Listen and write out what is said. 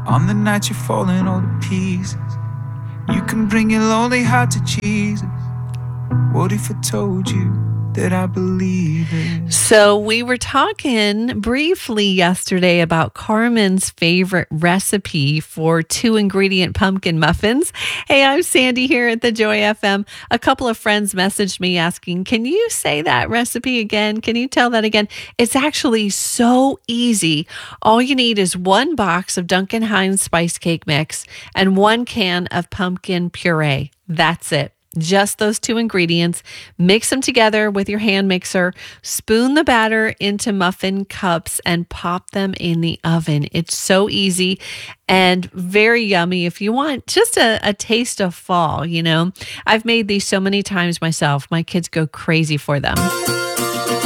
On the night you're falling all to pieces, you can bring your lonely heart to Jesus. What if I told you that I believe it? So we were talking briefly yesterday about Carmen's favorite recipe for 2-ingredient pumpkin muffins. Hey, I'm Sandy here at the Joy FM. A couple of friends messaged me asking, can you say that recipe again? Can you tell that again? It's actually so easy. All you need is 1 box of Duncan Hines spice cake mix and 1 can of pumpkin puree. That's it. Just those 2 ingredients. Mix them together with your hand mixer. Spoon the batter into muffin cups and pop them in the oven. It's so easy and very yummy if you want just a taste of fall, you know. I've made these so many times myself. My kids go crazy for them.